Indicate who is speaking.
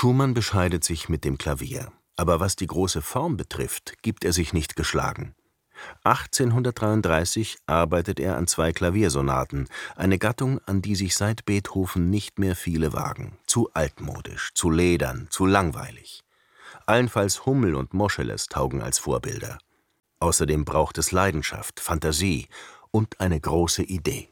Speaker 1: Schumann bescheidet sich mit dem Klavier, aber was die große Form betrifft, gibt er sich nicht geschlagen. 1833 arbeitet er an 2 Klaviersonaten, eine Gattung, an die sich seit Beethoven nicht mehr viele wagen. Zu altmodisch, zu ledern, zu langweilig. Allenfalls Hummel und Moscheles taugen als Vorbilder. Außerdem braucht es Leidenschaft, Fantasie und eine große Idee.